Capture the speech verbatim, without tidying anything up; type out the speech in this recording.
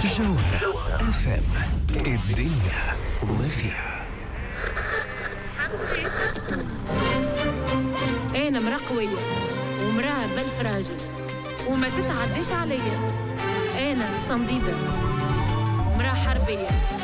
جوهرة اف ام، الدنيا وفيها. انا مرا قوية ومراه بالفراجل وما تتعديش عليا. انا صنديدة مرا حربية